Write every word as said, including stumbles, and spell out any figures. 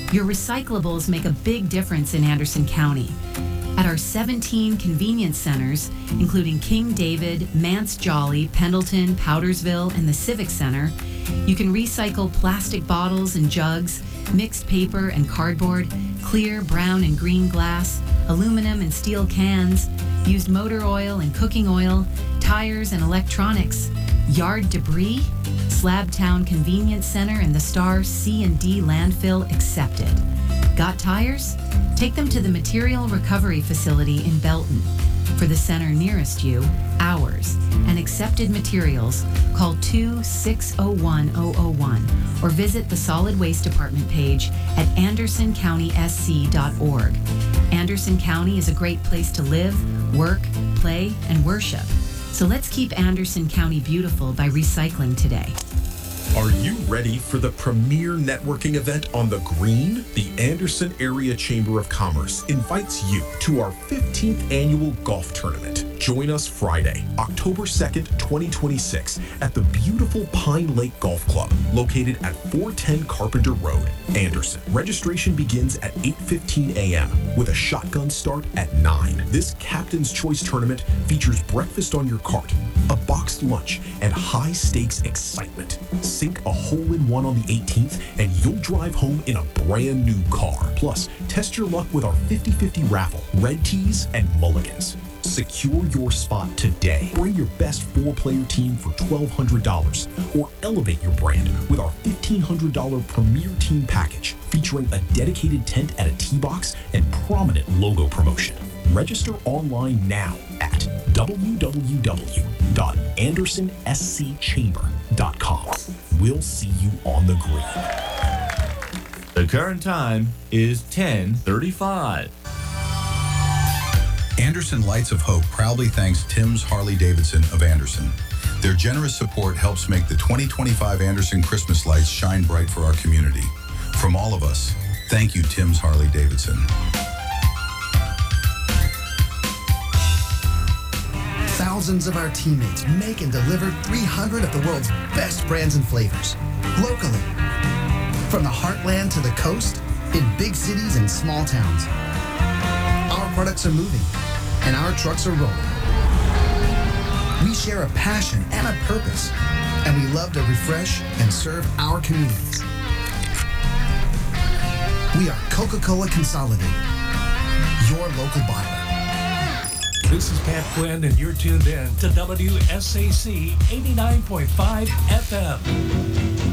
Your recyclables make a big difference in Anderson County. At our seventeen convenience centers, including King David, Mance Jolly, Pendleton, Powdersville, and the Civic Center, you can recycle plastic bottles and jugs, mixed paper and cardboard, clear, brown, and green glass, aluminum and steel cans, used motor oil and cooking oil, tires and electronics, yard debris, Slabtown Convenience Center and the Star C and D landfill accepted. Got tires? Take them to the Material Recovery Facility in Belton. For the center nearest you, ours, and accepted materials, call two six zero one zero zero one or visit the Solid Waste Department page at anderson county s c dot org. Anderson County is a great place to live, work, play, and worship. So let's keep Anderson County beautiful by recycling today. Are you ready for the premier networking event on the Green? The Anderson Area Chamber of Commerce invites you to our fifteenth annual golf tournament. Join us Friday, October second, twenty twenty-six at the beautiful Pine Lake Golf Club, located at four ten Carpenter Road, Anderson. Registration begins at eight fifteen a.m. with a shotgun start at nine. This Captain's Choice tournament features breakfast on your cart, a boxed lunch, and high-stakes excitement. Sink a hole-in-one on the eighteenth, and you'll drive home in a brand new car. Plus, test your luck with our fifty fifty raffle, red tees, and mulligans. Secure your spot today. Bring your best four-player team for twelve hundred dollars, or elevate your brand with our fifteen hundred dollars Premier Team Package, featuring a dedicated tent at a tee box and prominent logo promotion. Register online now at w w w dot anderson s c chamber dot com. We'll see you on the green. The current time is ten thirty-five. Anderson Lights of Hope proudly thanks Tim's Harley-Davidson of Anderson. Their generous support helps make the twenty twenty-five Anderson Christmas lights shine bright for our community. From all of us, thank you, Tim's Harley-Davidson. Thousands of our teammates make and deliver three hundred of the world's best brands and flavors, locally. From the heartland to the coast, in big cities and small towns. Our products are moving, and our trucks are rolling. We share a passion and a purpose, and we love to refresh and serve our communities. We are Coca-Cola Consolidated, your local buyer. This is Pat Quinn, and you're tuned in to W S A C eighty-nine point five F M.